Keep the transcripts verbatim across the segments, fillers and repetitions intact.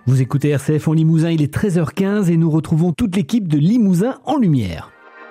Vous écoutez R C F en Limousin, il est treize heures quinze et nous retrouvons toute l'équipe de Limousin en lumière.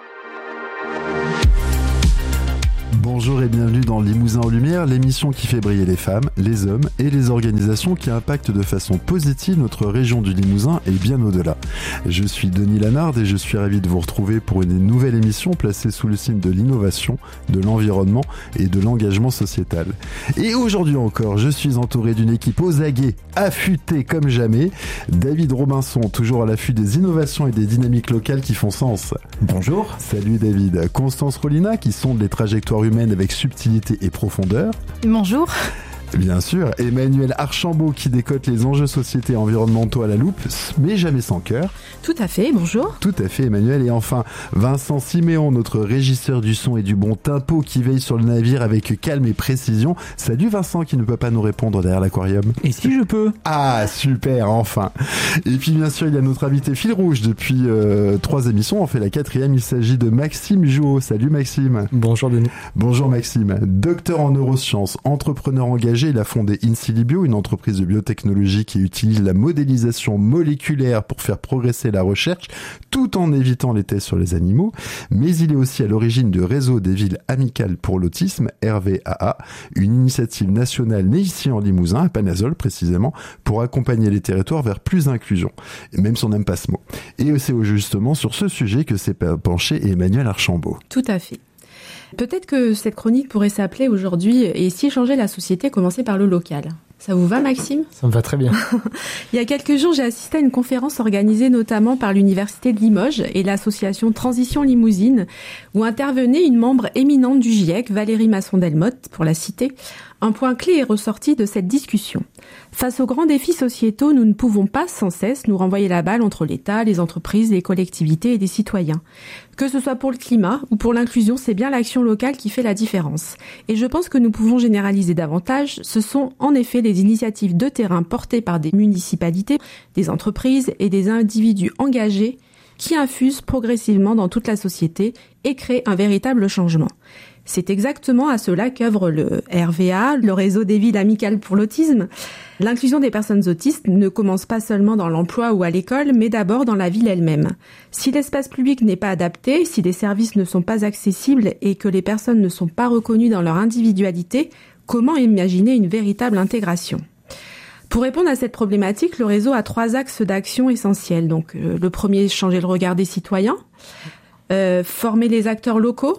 Bonjour et bienvenue dans Limousin en lumière, l'émission qui fait briller les femmes, les hommes et les organisations qui impactent de façon positive notre région du Limousin et bien au-delà. Je suis Denis Lanard et je suis ravi de vous retrouver pour une nouvelle émission placée sous le signe de l'innovation, de l'environnement et de l'engagement sociétal. Et aujourd'hui encore, je suis entouré d'une équipe aux aguets, affûtée comme jamais. David Robinson, toujours à l'affût des innovations et des dynamiques locales qui font sens. Bonjour. Salut David. Constance Rollina qui sonde les trajectoires humaines avec subtilité et profondeur. Bonjour. Bien sûr, Emmanuel Archambault qui décote les enjeux sociétés et environnementaux à la loupe, mais jamais sans cœur. Tout à fait, bonjour. Tout à fait Emmanuel. Et enfin, Vincent Siméon, notre régisseur du son et du bon tempo qui veille sur le navire avec calme et précision. Salut Vincent qui ne peut pas nous répondre derrière l'aquarium. Et si je peux ? Ah super, enfin. Et puis bien sûr, il y a notre invité fil rouge depuis euh, trois émissions. On fait la quatrième, il s'agit de Maxime Jouot. Salut Maxime. Bonjour Denis. Bonjour Maxime. Docteur en neurosciences, entrepreneur engagé, il a fondé InSilibio, une entreprise de biotechnologie qui utilise la modélisation moléculaire pour faire progresser la recherche, tout en évitant les tests sur les animaux. Mais il est aussi à l'origine du réseau des villes amicales pour l'autisme, R V A A, une initiative nationale née ici en Limousin, à Panazol précisément, pour accompagner les territoires vers plus d'inclusion, même si on n'aime pas ce mot. Et c'est justement sur ce sujet que s'est penché Emmanuel Archambault. Tout à fait. Peut-être que cette chronique pourrait s'appeler aujourd'hui « Et si changer la société, commencer par le local ». Ça vous va, Maxime ? Ça me va très bien. Il y a quelques jours, j'ai assisté à une conférence organisée notamment par l'Université de Limoges et l'association Transition Limousine, où intervenait une membre éminente du GIEC, Valérie Masson-Delmotte, pour la citer. Un point clé est ressorti de cette discussion. Face aux grands défis sociétaux, nous ne pouvons pas sans cesse nous renvoyer la balle entre l'État, les entreprises, les collectivités et les citoyens. Que ce soit pour le climat ou pour l'inclusion, c'est bien l'action locale qui fait la différence. Et je pense que nous pouvons généraliser davantage. Ce sont en effet les initiatives de terrain portées par des municipalités, des entreprises et des individus engagés qui infusent progressivement dans toute la société et créent un véritable changement. C'est exactement à cela qu'œuvre le R V A, le réseau des villes amicales pour l'autisme. L'inclusion des personnes autistes ne commence pas seulement dans l'emploi ou à l'école, mais d'abord dans la ville elle-même. Si l'espace public n'est pas adapté, si les services ne sont pas accessibles et que les personnes ne sont pas reconnues dans leur individualité, comment imaginer une véritable intégration ? Pour répondre à cette problématique, le réseau a trois axes d'action essentiels. Donc, euh, le premier, changer le regard des citoyens, euh, former les acteurs locaux,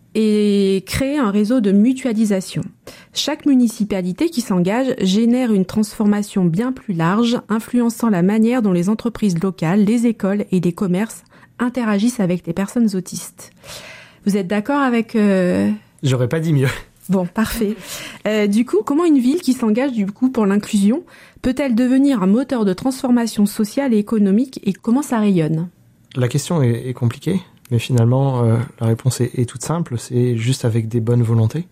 et créer un réseau de mutualisation. Chaque municipalité qui s'engage génère une transformation bien plus large, influençant la manière dont les entreprises locales, les écoles et les commerces interagissent avec les personnes autistes. Vous êtes d'accord avec... Euh... J'aurais pas dit mieux. Bon, parfait. Euh, du coup, comment une ville qui s'engage du coup pour l'inclusion peut-elle devenir un moteur de transformation sociale et économique et comment ça rayonne ? La question est, est compliquée. Mais finalement, euh, la réponse est, est toute simple, c'est juste avec des bonnes volontés.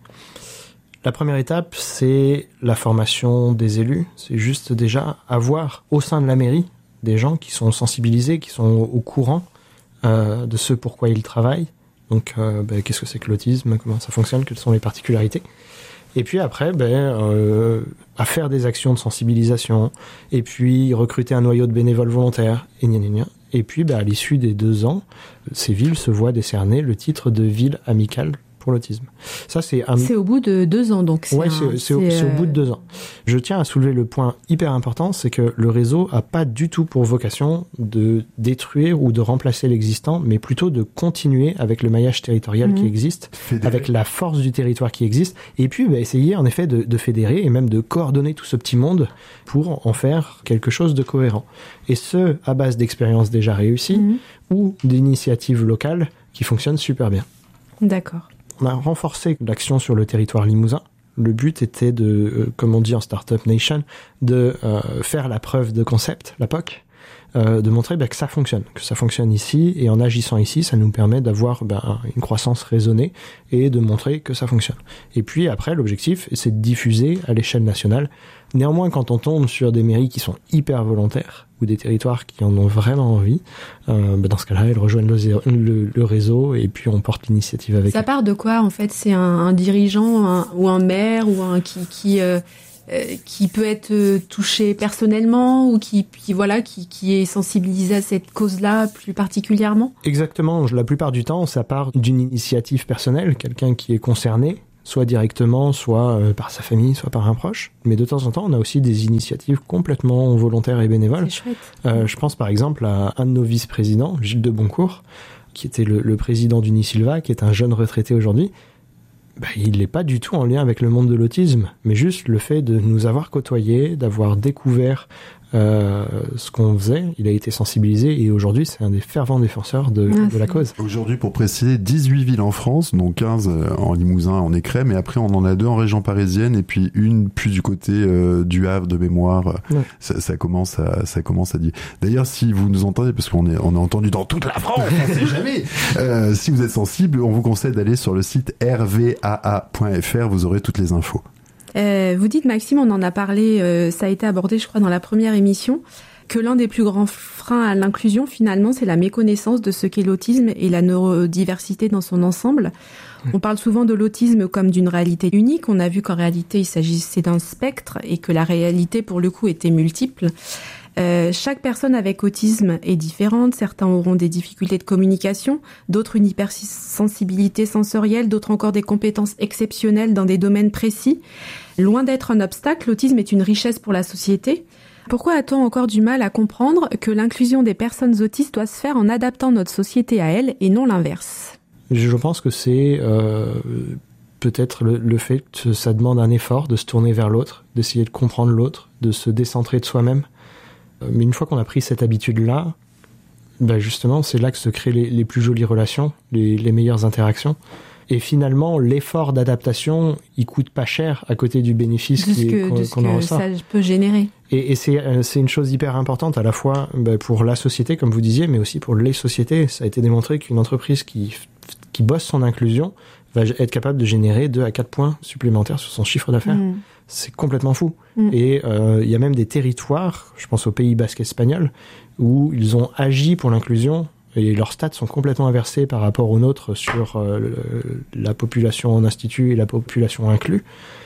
La première étape, c'est la formation des élus. C'est juste déjà avoir au sein de la mairie des gens qui sont sensibilisés, qui sont au, au courant euh, de ce pourquoi ils travaillent. Donc, euh, ben, qu'est-ce que c'est que l'autisme, comment ça fonctionne, quelles sont les particularités. Et puis après, ben, euh, à faire des actions de sensibilisation, et puis recruter un noyau de bénévoles volontaires, et gna gna gna. Et puis, bah, à l'issue des deux ans, ces villes se voient décerner le titre de ville amicale pour l'autisme. Ça, c'est un... C'est au bout de deux ans, donc. Ouais, c'est, c'est, c'est, au, c'est au bout de deux ans. Je tiens à soulever le point hyper important, c'est que le réseau a pas du tout pour vocation de détruire ou de remplacer l'existant, mais plutôt de continuer avec le maillage territorial mmh. qui existe, fédérer. Avec la force du territoire qui existe, et puis bah, essayer en effet de, de fédérer et même de coordonner tout ce petit monde pour en faire quelque chose de cohérent. Et ce, à base d'expériences déjà réussies mmh. ou d'initiatives locales qui fonctionnent super bien. D'accord. On a renforcé l'action sur le territoire limousin. Le but était de, euh, comme on dit en Startup Nation, de euh, faire la preuve de concept, la P O C, euh, de montrer bah, que ça fonctionne, que ça fonctionne ici, et en agissant ici, ça nous permet d'avoir bah, une croissance raisonnée et de montrer que ça fonctionne. Et puis après, l'objectif, c'est de diffuser à l'échelle nationale. Néanmoins, quand on tombe sur des mairies qui sont hyper volontaires ou des territoires qui en ont vraiment envie, euh, bah dans ce cas-là, elles rejoignent le, le, le réseau et puis on porte l'initiative avec Ça eux. part de quoi, en fait ? C'est un, un dirigeant un, ou un maire ou un qui... qui euh... euh, qui peut être euh, touché personnellement ou qui, qui voilà, qui, qui est sensibilisé à cette cause-là plus particulièrement? Exactement. La plupart du temps, ça part d'une initiative personnelle, quelqu'un qui est concerné, soit directement, soit euh, par sa famille, soit par un proche. Mais de temps en temps, on a aussi des initiatives complètement volontaires et bénévoles. C'est chouette. Euh, je pense par exemple à un de nos vice-présidents, Gilles de Boncourt, qui était le, le président d'Unisilva, qui est un jeune retraité aujourd'hui. Bah, il n'est pas du tout en lien avec le monde de l'autisme, mais juste le fait de nous avoir côtoyés, d'avoir découvert euh, ce qu'on faisait, il a été sensibilisé et aujourd'hui c'est un des fervents défenseurs de, ah, de la cause. Aujourd'hui, pour préciser, dix-huit villes en France, dont quinze en Limousin, en Écret, mais après on en a deux en région parisienne et puis une plus du côté euh, du Havre de mémoire. Ouais. Ça, ça commence à ça commence à dire. D'ailleurs, si vous nous entendez, parce qu'on est on est entendu dans toute la France, on sait jamais. Euh, si vous êtes sensible, on vous conseille d'aller sur le site r v a a point f r. Vous aurez toutes les infos. Euh, vous dites, Maxime, on en a parlé, euh, ça a été abordé, je crois, dans la première émission, que l'un des plus grands freins à l'inclusion, finalement, c'est la méconnaissance de ce qu'est l'autisme et la neurodiversité dans son ensemble. Mmh. On parle souvent de l'autisme comme d'une réalité unique. On a vu qu'en réalité, il s'agissait d'un spectre et que la réalité, pour le coup, était multiple. Euh, chaque personne avec autisme est différente. Certains auront des difficultés de communication, d'autres une hypersensibilité sensorielle, d'autres encore des compétences exceptionnelles dans des domaines précis. Loin d'être un obstacle, l'autisme est une richesse pour la société. Pourquoi a-t-on encore du mal à comprendre que l'inclusion des personnes autistes doit se faire en adaptant notre société à elles et non l'inverse? Je pense que c'est euh, peut-être le, le fait que ça demande un effort de se tourner vers l'autre, d'essayer de comprendre l'autre, de se décentrer de soi-même. Mais une fois qu'on a pris cette habitude-là, ben justement, c'est là que se créent les, les plus jolies relations, les, les meilleures interactions. Et finalement, l'effort d'adaptation, il coûte pas cher à côté du bénéfice qui est, qu'on, de ce qu'on en ressort. Ça peut générer. Et, et c'est, c'est une chose hyper importante à la fois ben, pour la société, comme vous disiez, mais aussi pour les sociétés. Ça a été démontré qu'une entreprise qui, qui bosse son inclusion va être capable de générer deux à quatre points supplémentaires sur son chiffre d'affaires. Mmh. C'est complètement fou. Mmh. Et il euh, y a même des territoires, je pense au Pays Basque espagnol, où ils ont agi pour l'inclusion et leurs stats sont complètement inversés par rapport aux nôtres sur euh, le, la population en institut et la population inclue.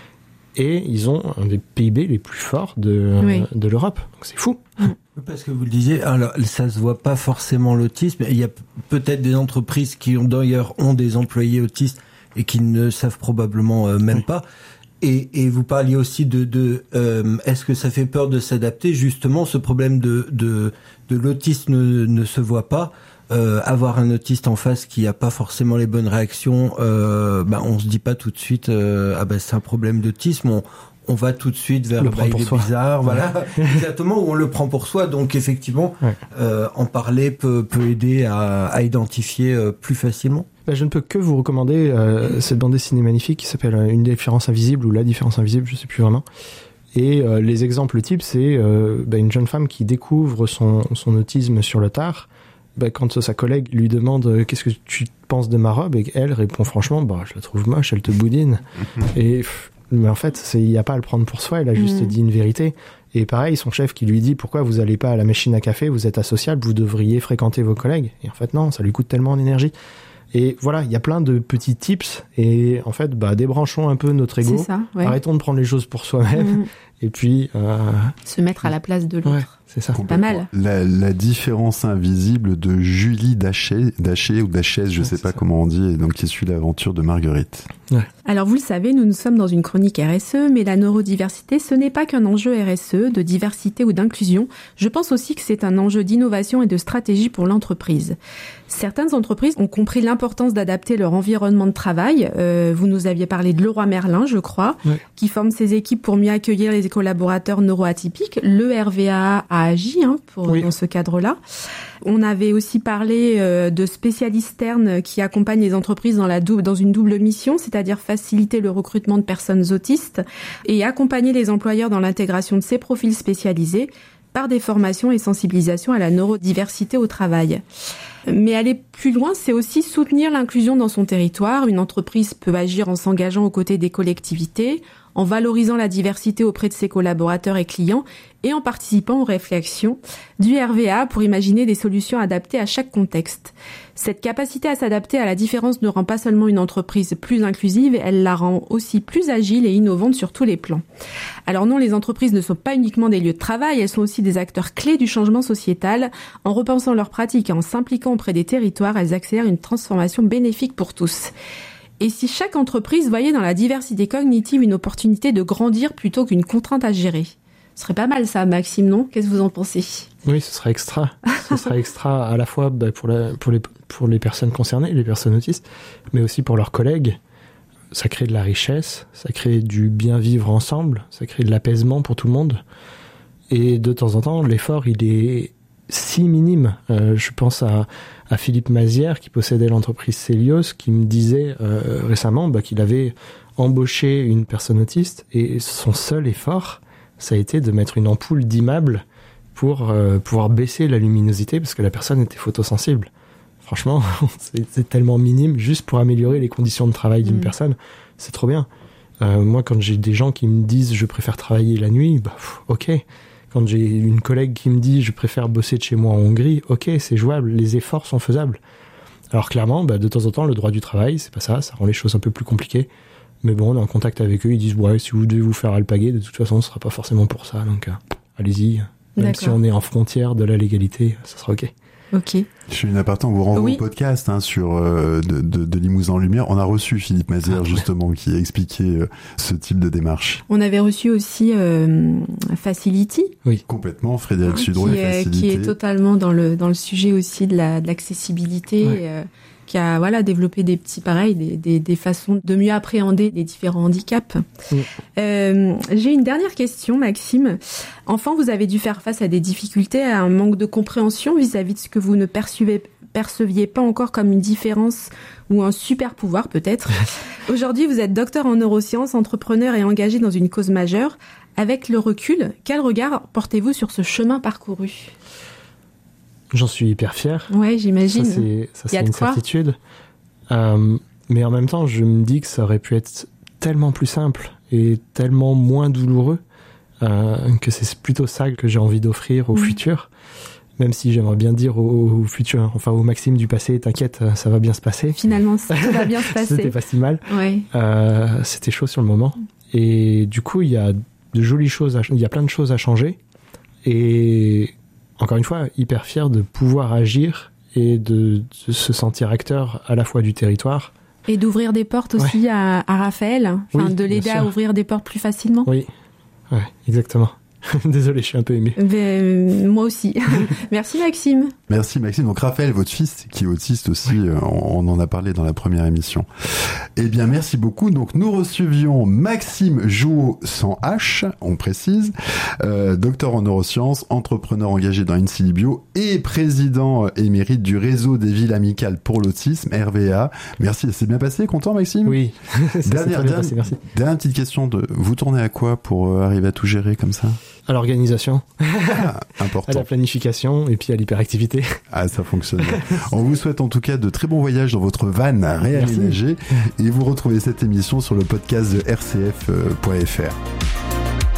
Et ils ont un des P I B les plus forts de, oui. euh, de l'Europe. Donc c'est fou. Mmh. Parce que vous le disiez, alors ça se voit pas forcément l'autisme. Il y a peut-être des entreprises qui ont d'ailleurs ont des employés autistes et qui ne savent probablement euh, même oui. pas. Et, et vous parliez aussi de, de euh, est-ce que ça fait peur de s'adapter? Justement, ce problème de, de, de l'autisme ne, ne se voit pas. Euh, avoir un autiste en face qui a pas forcément les bonnes réactions, euh, bah, on se dit pas tout de suite euh, ah bah c'est un problème d'autisme. On, on va tout de suite vers le bah, il est soi. bizarre, voilà, exactement, où on le prend pour soi. Donc effectivement, ouais. euh, en parler peut, peut aider à, à identifier euh, plus facilement. Bah, je ne peux que vous recommander euh, cette bande dessinée magnifique qui s'appelle Une différence invisible ou La différence invisible, je sais plus vraiment. Et euh, les exemples types, c'est euh, bah, une jeune femme qui découvre son, son autisme sur le tard. Bah, quand sa collègue lui demande euh, qu'est-ce que tu penses de ma robe, et elle répond franchement, bah je la trouve moche, elle te boudine. Et pff, mais en fait, il n'y a pas à le prendre pour soi, elle a juste mmh. dit une vérité. Et pareil, son chef qui lui dit pourquoi vous allez pas à la machine à café, vous êtes asociable, vous devriez fréquenter vos collègues. Et en fait non, ça lui coûte tellement en énergie. Et voilà, il y a plein de petits tips. Et en fait, bah débranchons un peu notre ego. C'est ça, ouais. Arrêtons de prendre les choses pour soi-même. Mmh. Et puis euh... se mettre à la place de l'autre. Ouais, c'est ça. Pas mal. La, la différence invisible de Julie Daché, Daché ou Dachès, je ouais, sais pas ça. Comment on dit, et donc qui suit l'aventure de Marguerite. Ouais. Alors vous le savez, nous nous sommes dans une chronique R S E, mais la neurodiversité, ce n'est pas qu'un enjeu R S E, de diversité ou d'inclusion. Je pense aussi que c'est un enjeu d'innovation et de stratégie pour l'entreprise. Certaines entreprises ont compris l'importance d'adapter leur environnement de travail. Euh, vous nous aviez parlé de Leroy Merlin, je crois, ouais. qui forme ses équipes pour mieux accueillir les collaborateurs neuroatypiques. Le R V A A a agi hein, pour, oui. dans ce cadre-là. On avait aussi parlé euh, de spécialistes ternes qui accompagnent les entreprises dans, la dou- dans une double mission, c'est-à-dire faciliter le recrutement de personnes autistes et accompagner les employeurs dans l'intégration de ces profils spécialisés par des formations et sensibilisation à la neurodiversité au travail. Mais aller plus loin, c'est aussi soutenir l'inclusion dans son territoire. Une entreprise peut agir en s'engageant aux côtés des collectivités, en valorisant la diversité auprès de ses collaborateurs et clients, et en participant aux réflexions du R V A pour imaginer des solutions adaptées à chaque contexte. Cette capacité à s'adapter à la différence ne rend pas seulement une entreprise plus inclusive, elle la rend aussi plus agile et innovante sur tous les plans. Alors non, les entreprises ne sont pas uniquement des lieux de travail, elles sont aussi des acteurs clés du changement sociétal. En repensant leurs pratiques et en s'impliquant auprès des territoires, elles accélèrent une transformation bénéfique pour tous. Et si chaque entreprise voyait dans la diversité cognitive une opportunité de grandir plutôt qu'une contrainte à gérer? Ce serait pas mal ça, Maxime, non? Qu'est-ce que vous en pensez? Oui, ce serait extra. Ce serait extra à la fois bah, pour, la, pour, les, pour les personnes concernées, les personnes autistes, mais aussi pour leurs collègues. Ça crée de la richesse, ça crée du bien vivre ensemble, ça crée de l'apaisement pour tout le monde. Et de temps en temps, l'effort, il est si minime. Euh, je pense à, à Philippe Mazière, qui possédait l'entreprise Celios, qui me disait euh, récemment bah, qu'il avait embauché une personne autiste, et son seul effort, ça a été de mettre une ampoule dimmable pour euh, pouvoir baisser la luminosité parce que la personne était photosensible. Franchement, c'est, c'est tellement minime juste pour améliorer les conditions de travail d'une mmh. personne. C'est trop bien. Euh, moi, quand j'ai des gens qui me disent je préfère travailler la nuit, bah, pff, ok. Quand j'ai une collègue qui me dit je préfère bosser de chez moi en Hongrie, ok, c'est jouable, les efforts sont faisables. Alors clairement, bah, de temps en temps, le droit du travail, c'est pas ça, ça rend les choses un peu plus compliquées. Mais bon, on est en contact avec eux, ils disent ouais, si vous devez vous faire alpaguer, de toute façon, ce sera pas forcément pour ça, donc euh, allez-y. Même D'accord. Si on est en frontière de la légalité, ça sera ok. Ok. Je fais une aparté, on vous renvoie oui. au podcast hein, sur euh, de, de, de Limousin en Lumière. On a reçu Philippe Mazière, ah, justement, ouais. qui a expliqué euh, ce type de démarche. On avait reçu aussi euh, Facility. Oui, complètement. Frédéric oui, Sudreau et Facility. Qui est totalement dans le, dans le sujet aussi de, la, de l'accessibilité. Ouais. Euh, qui a voilà développé des petits pareils, des, des, des façons de mieux appréhender les différents handicaps. Mmh. Euh, j'ai une dernière question, Maxime. Enfant, vous avez dû faire face à des difficultés, à un manque de compréhension vis-à-vis de ce que vous ne percevez, perceviez pas encore comme une différence ou un super pouvoir peut-être. Aujourd'hui, vous êtes docteur en neurosciences, entrepreneur et engagé dans une cause majeure. Avec le recul, quel regard portez-vous sur ce chemin parcouru ? J'en suis hyper fier. Ouais, j'imagine. Ça, c'est, ça, c'est une certitude. Euh, mais en même temps, je me dis que ça aurait pu être tellement plus simple et tellement moins douloureux euh, que c'est plutôt ça que j'ai envie d'offrir au mmh. futur. Même si j'aimerais bien dire au, au futur, enfin au Maxime du passé, t'inquiète, ça va bien se passer. Finalement, ça va bien se passer. C'était pas si mal. Ouais. Euh, c'était chaud sur le moment. Et du coup, il y a de jolies choses, à, il y a plein de choses à changer. Et encore une fois, hyper fier de pouvoir agir et de, de se sentir acteur à la fois du territoire. Et d'ouvrir des portes aussi ouais. à, à Raphaël, enfin, oui, de l'aider à ouvrir des portes plus facilement. Oui, ouais, exactement. Désolé, je suis un peu ému. Ben, moi aussi. Merci Maxime. Merci Maxime. Donc Raphaël, votre fils, qui est autiste aussi, oui. euh, on, on en a parlé dans la première émission. Eh bien, merci beaucoup. Donc nous recevions Maxime Jouot sans H, on précise, euh, docteur en neurosciences, entrepreneur engagé dans InsiLibio et président émérite du réseau des villes amicales pour l'autisme, R V A. Merci. C'est bien passé, content Maxime ? Oui. Ça dernière, s'est très bien passé, merci. Dernière petite question, de, vous tournez à quoi pour euh, arriver à tout gérer comme ça ? À l'organisation, ah, important. À la planification et puis à l'hyperactivité. Ah, ça fonctionne bien. On vous souhaite en tout cas de très bons voyages dans votre van réaménagé et vous retrouvez cette émission sur le podcast de R C F point F R.